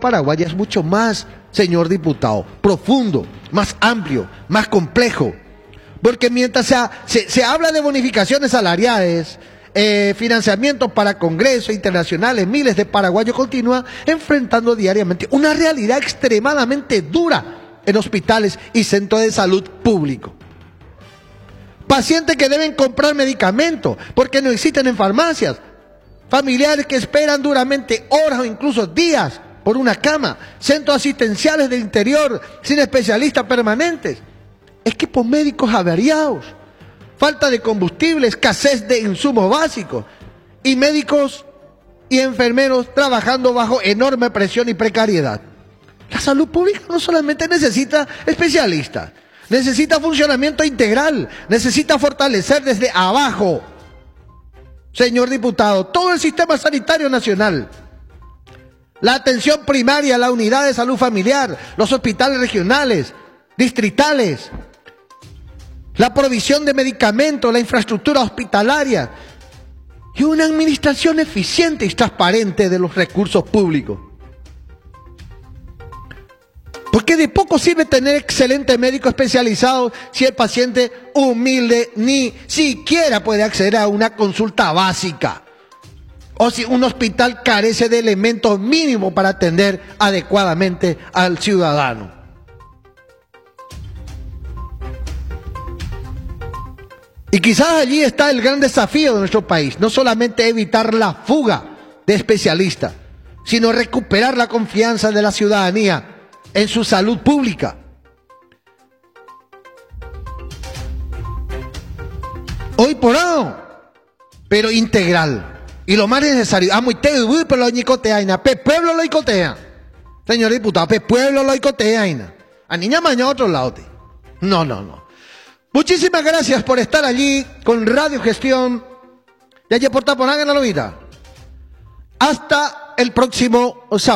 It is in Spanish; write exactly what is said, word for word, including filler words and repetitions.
paraguaya es mucho más, señor diputado, profundo, más amplio, más complejo. Porque mientras se, se, se habla de bonificaciones salariales, eh, financiamientos para congresos internacionales, miles de paraguayos continúan enfrentando diariamente una realidad extremadamente dura en hospitales y centros de salud públicos. Pacientes que deben comprar medicamentos porque no existen en farmacias. Familiares que esperan duramente horas o incluso días por una cama. Centros asistenciales del interior sin especialistas permanentes. Equipos médicos averiados. Falta de combustible, escasez de insumos básicos. Y médicos y enfermeros trabajando bajo enorme presión y precariedad. La salud pública no solamente necesita especialistas. Necesita funcionamiento integral, necesita fortalecer desde abajo, señor diputado, todo el sistema sanitario nacional. La atención primaria, la unidad de salud familiar, los hospitales regionales, distritales, la provisión de medicamentos, la infraestructura hospitalaria y una administración eficiente y transparente de los recursos públicos. Porque de poco sirve tener excelentes médicos especializados si el paciente humilde ni siquiera puede acceder a una consulta básica. O si un hospital carece de elementos mínimos para atender adecuadamente al ciudadano. Y quizás allí está el gran desafío de nuestro país. No solamente evitar la fuga de especialistas, sino recuperar la confianza de la ciudadanía en su salud pública. Hoy por hoy, pero integral. Y lo más necesario, amo y te pero lo ñicotea, pe pueblo lo icotea. Señor diputado, pe pueblo lo icotea, a niña mañana otro lado. No, no, no. Muchísimas gracias por estar allí con Radio Gestión. Ya ya por taponar en la lobita. Hasta el próximo sábado.